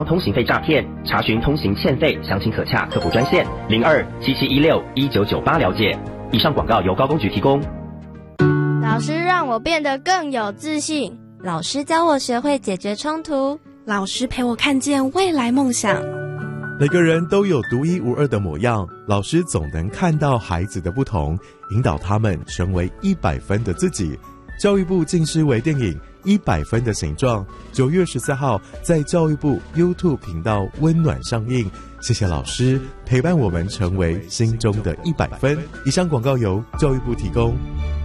通行费诈骗，查询通行欠费，详情可洽客服专线02-7716-1998了解。以上广告由高工局提供。 老师让我变得更有自信， 老师教我学会解决冲突， 老师陪我看见未来梦想。 每个人都有独一无二的模样，老师总能看到孩子的不同，引导他们成为100分的自己。教育部近视微电影100分的形状，9月14号在教育部 YouTube 频道温暖上映。谢谢老师陪伴我们成为心中的100分。以上广告由教育部提供。